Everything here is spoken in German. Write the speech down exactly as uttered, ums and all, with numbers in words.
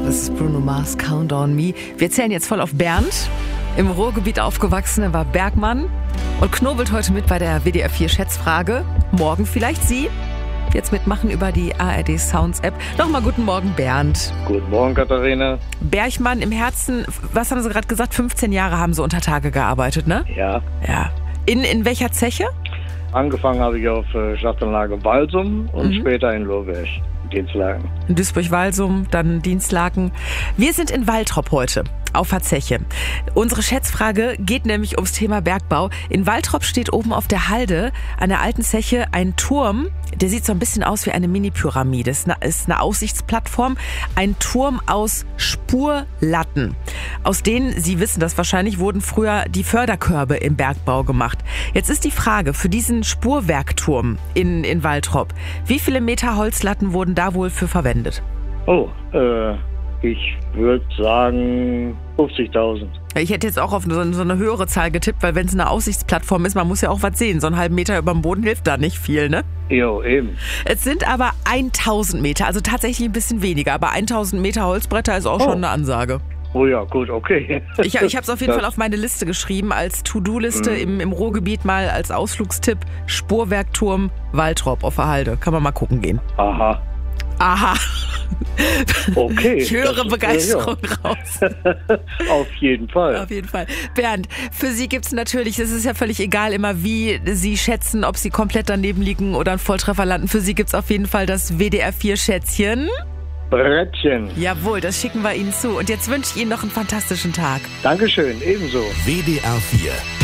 Das ist Bruno Mars, Count on Me. Wir zählen jetzt voll auf Bernd. Im Ruhrgebiet aufgewachsen, er war Bergmann und knobelt heute mit bei der W D R vier Schätzfrage. Morgen vielleicht Sie jetzt mitmachen über die A R D Sounds App. Nochmal guten Morgen, Bernd. Guten Morgen, Katharina. Bergmann im Herzen, was haben Sie gerade gesagt? fünfzehn Jahre haben Sie unter Tage gearbeitet, ne? Ja. Ja. In, in welcher Zeche? Angefangen habe ich auf äh, Schlachtanlage Walsum und Mhm. später in Lohberg, Dienstlaken. In Duisburg-Walsum, dann Dienstlaken. Wir sind in Waltrop heute, auf der Zeche. Unsere Schätzfrage geht nämlich ums Thema Bergbau. In Waltrop steht oben auf der Halde an der alten Zeche ein Turm, der sieht so ein bisschen aus wie eine Mini-Pyramide. Es ist eine Aussichtsplattform, ein Turm aus Spurlatten. Aus denen, Sie wissen das wahrscheinlich, wurden früher die Förderkörbe im Bergbau gemacht. Jetzt ist die Frage für diesen Spurwerkturm in, in Waltrop, wie viele Meter Holzlatten wurden da wohl für verwendet? Oh, äh, ich würde sagen fünfzigtausend. Ich hätte jetzt auch auf so, so eine höhere Zahl getippt, weil wenn es eine Aussichtsplattform ist, man muss ja auch was sehen. So einen halben Meter über dem Boden hilft da nicht viel, ne? Jo, eben. Es sind aber tausend Meter, also tatsächlich ein bisschen weniger. Aber tausend Meter Holzbretter ist auch Oh. schon eine Ansage. Oh ja, gut, okay. Ich, ich habe es auf jeden Das- Fall auf meine Liste geschrieben, als To-Do-Liste Mhm. im, im Ruhrgebiet mal als Ausflugstipp. Spurwerkturm Waltrop auf der Halde. Kann man mal gucken gehen. Aha, Aha. okay. Ich höre Das ist, Begeisterung raus. Ja. Auf jeden Fall. Auf jeden Fall. Bernd, für Sie gibt's natürlich, es ist ja völlig egal immer, wie Sie schätzen, ob Sie komplett daneben liegen oder einen Volltreffer landen. Für Sie gibt's auf jeden Fall das W D R vier Schätzchen. Brettchen. Jawohl, das schicken wir Ihnen zu. Und jetzt wünsche ich Ihnen noch einen fantastischen Tag. Dankeschön, ebenso. W D R vier